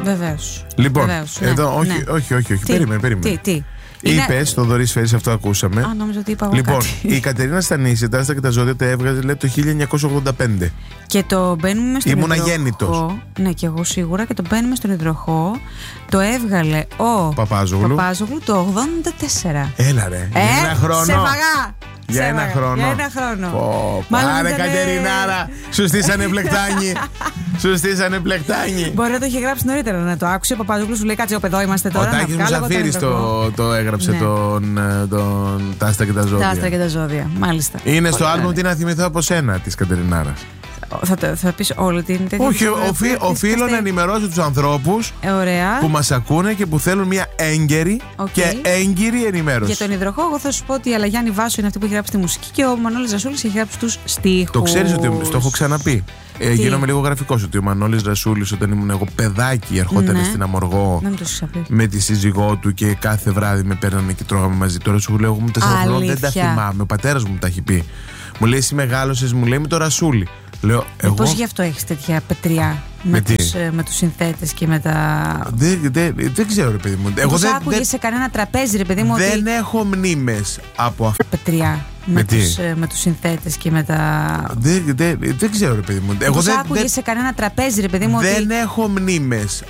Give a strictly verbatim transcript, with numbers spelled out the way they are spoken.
Βεβαίως. Λοιπόν, Βεβαίως, ναι, εδώ, όχι, ναι. όχι, όχι, όχι. Τι, περίμενε, περίμενε. Τι, τι. Είπε, Είναι... στο Δωρή Σφαίρης, αυτό ακούσαμε. Α, νόμιζα ότι είπα εγώ Λοιπόν, κάτι. η Κατερίνα Στανίση, τα Άστα και τα Ζώδια, τα έβγαζε λέει, το χίλια εννιακόσια ογδόντα πέντε. Και το μπαίνουμε στον Ήμουν υδροχό. αγέννητος. Ναι, και εγώ σίγουρα. Και το μπαίνουμε στον υδροχό. Το έβγαλε ο Παπάζογλου. Παπάζογλου το ογδόντα τέσσερα. Έλα ρε, Ε, για ένα χρόνο. σε φαγά. Για σε ένα φαγά. χρόνο. Για ένα χρόνο. Πω, Μάλλον πάρε ήτανε- Κατερινάρα, σου στήσανε πλεκτάνι. Σου στήσανε πλεκτάνι. Μπορεί να το είχε γράψει νωρίτερα να το άκουσε. Ο Παπαδόπουλος σου λέει κάτσε όπου εδώ είμαστε Ο τώρα. να Τάκης βγάλω εγώ τον Μουσαφίρης υδροχό. το, το έγραψε Ναι. τον, ε, τον τα Άστα και τα Ζώδια. Τα Άστρα και τα Ζώδια. Μάλιστα. Είναι στο Πολύ άλμπουμ ωραία. Τι να θυμηθώ από σένα της Κατερινάρας. Θα, το- θα πεις όλη την τέτοια. Όχι, οφεί, οφείλω να ενημερώσω τους ανθρώπους Ε, ωραία. που μας ακούνε και που θέλουν μια έγκαιρη Οκ. και έγκυρη ενημέρωση. Για τον υδροχό, εγώ θα σου πω ότι η Αλαγιάννη Βάσο είναι αυτή που έχει γράψει τη μουσική και ο Μανώλης Ρασούλης έχει γράψει τους στίχους. Το ξέρεις ότι στο έχω ξαναπεί. Ε, γίνομαι λίγο γραφικός ότι ο Μανώλης Ρασούλης όταν ήμουν εγώ παιδάκι ερχόταν Ναι. στην Αμοργό Δεν μου το έχεις πει. με τη σύζυγό του και κάθε βράδυ με παίρνανε και τρώγαμε μαζί. Τώρα σου λέω εγώ μου τέσσερα χρόνια δεν τα Αλήθεια. θυμάμαι. Ο πατέρας μου τα έχει πει. Μου λέει εσύ μεγάλωσες, μου λέει με το Ρασούλη. Λέω εγώ. Πώς γι' αυτό έχεις τέτοια πετριά Με με, τι? τους, ε, με τους συνθέτες και με τα... Δεν, δεν, δεν ξέρω ρε παιδί μου. Εγώ Πώς δεν, άκουγες δεν, σε κανένα τραπέζι ρε παιδί μου δεν ότι... έχω μνήμες από αυτό. Πετριά Με με, τι? τους, ε, με τους συνθέτες και με τα... Δεν, δεν, δεν ξέρω ρε παιδί μου. Εγώ Πώς δεν, άκουγες δεν, σε κανένα τραπέζι ρε παιδί μου ότι... δεν έχω μνήμες